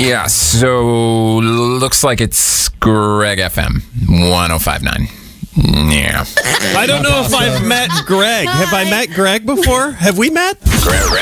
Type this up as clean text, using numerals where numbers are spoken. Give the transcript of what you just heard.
Yeah, so looks like it's Greg FM 105.9. Yeah. I don't know if I've met Greg. Have I met Greg before? Have we met? Greg